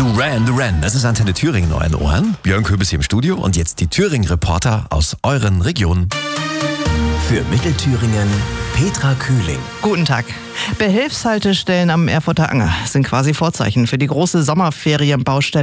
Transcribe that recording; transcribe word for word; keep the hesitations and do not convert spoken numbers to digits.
Duran Duran. Das ist Antenne Thüringen in euren Ohren. Björn Köbis hier im Studio und jetzt die Thüringen-Reporter aus euren Regionen. Für Mittelthüringen Petra Kühling. Guten Tag. Behelfshaltestellen am Erfurter Anger sind quasi Vorzeichen für die große Sommerferienbaustelle